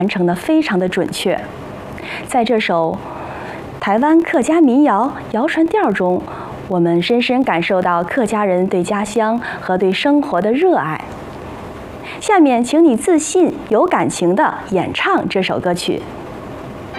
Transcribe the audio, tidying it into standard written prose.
完成的非常的准确。在这首台湾客家民谣《谣传调》中，我们深深感受到客家人对家乡和对生活的热爱。下面，请你自信、有感情地演唱这首歌曲。